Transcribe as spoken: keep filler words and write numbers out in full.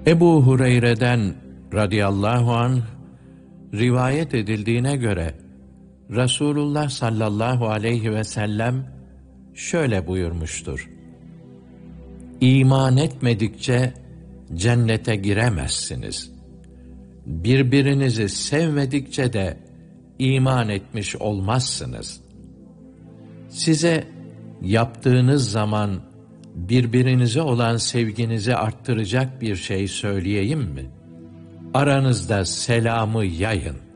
Ebu Hureyre'den radıyallahu anh rivayet edildiğine göre Resulullah sallallahu aleyhi ve sellem şöyle buyurmuştur: İman etmedikçe cennete giremezsiniz. Birbirinizi sevmedikçe de iman etmiş olmazsınız. Size yaptığınız zaman birbirinize olan sevginizi arttıracak bir şey söyleyeyim mi? Aranızda selamı yayın.